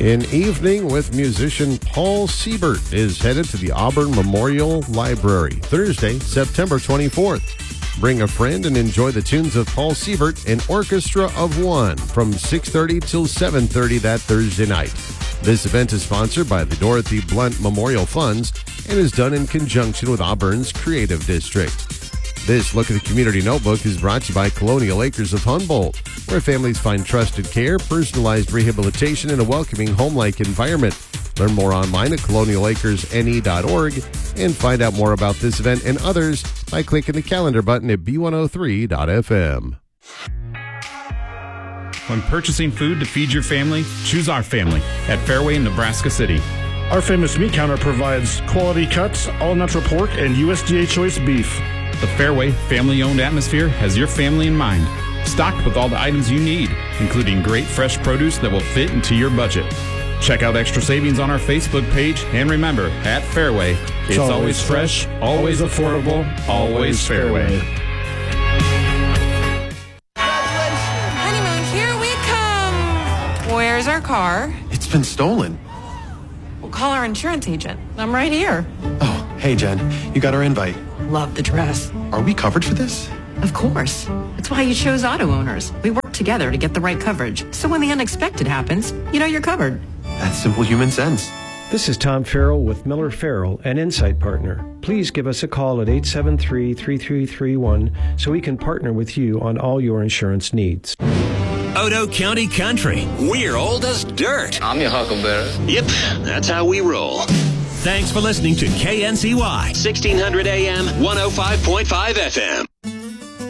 An Evening with musician Paul Siebert is headed to the Auburn Memorial Library Thursday, September 24th. Bring a friend and enjoy the tunes of Paul Siebert, an orchestra of one, from 6:30 till 7:30 that Thursday night. This event is sponsored by the Dorothy Blunt Memorial Funds and is done in conjunction with Auburn's Creative District. This Look at the Community Notebook is brought to you by Colonial Acres of Humboldt, where families find trusted care, personalized rehabilitation, and a welcoming home-like environment. Learn more online at colonialacresne.org and find out more about this event and others by clicking the calendar button at b103.fm. When purchasing food to feed your family, choose our family at Fairway in Nebraska City. Our famous meat counter provides quality cuts, all-natural pork, and USDA choice beef. The Fairway family-owned atmosphere has your family in mind, stocked with all the items you need, including great fresh produce that will fit into your budget. Check out extra savings on our Facebook page, and remember, at Fairway, it's always fresh, always affordable, always Fairway. Honeymoon, here we come. Where's our car? It's been stolen. We'll call our insurance agent. I'm right here. Oh, hey, Jen. You got our invite. Love the dress. Are we covered for this? Of course. That's why you chose Auto Owners. We work together to get the right coverage. So when the unexpected happens, you know you're covered. That's simple human sense. This is Tom Farrell with Miller Farrell, an Insight partner. Please give us a call at 873-3331 so we can partner with you on all your insurance needs. Odo County Country. We're old as dirt. I'm your huckleberry. Yep, that's how we roll. Thanks for listening to KNCY 1600 AM 105.5 FM.